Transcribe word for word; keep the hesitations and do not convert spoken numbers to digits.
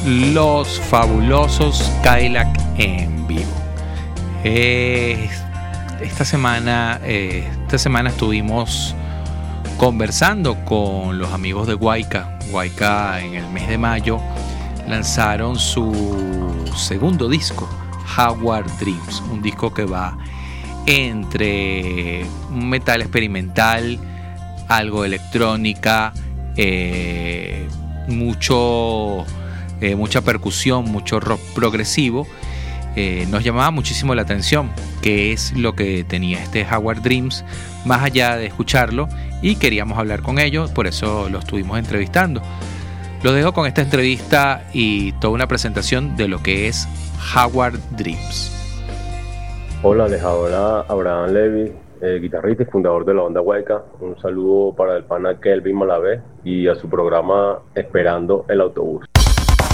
los fabulosos Cadillac en vivo. Eh, esta semana, eh, esta semana estuvimos conversando con los amigos de Guayca. Guayca en el mes de mayo lanzaron su segundo disco, Jaguar Dreams, un disco que va entre un metal experimental, algo de electrónica, eh, mucho, eh, mucha percusión, mucho rock progresivo. Eh, nos llamaba muchísimo la atención qué es lo que tenía este Jaguar Dreams, más allá de escucharlo, y queríamos hablar con ellos, por eso lo estuvimos entrevistando. Los dejo con esta entrevista y toda una presentación de lo que es Jaguar Dreams. Hola, les habla Abraham Levy, eh, guitarrista y fundador de la banda Guayca. Un saludo para el pana Kelvin Malavé y a su programa Esperando el Autobús.